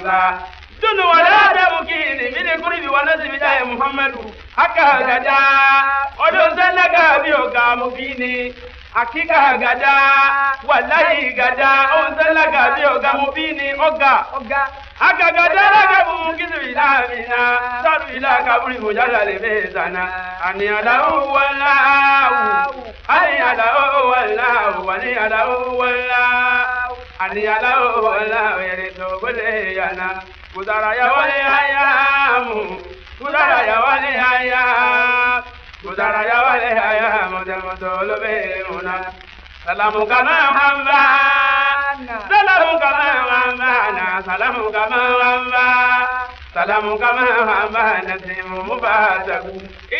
sa dunu wala da mukini mini kuri bi wana sibi da Muhammadu haka gada odo sallaka biyo ga mukini hakika gada wallahi gada on sallaka biyo ga mukini oga haka gada ga mukini ila mina saru ila kaburi mujallale bezana ani ala wallahu ani ala wallahu ani ala wallahu ani ala wallahu yare to bole yana Kudara ya wale hayamu, kudara ya wale hayamu, kudara ya wale hayamu, demotolo be muna. Salamu kama hambana, salamu kama hambana, salamu kama hambana, salamu kama hambana, simu mubataku.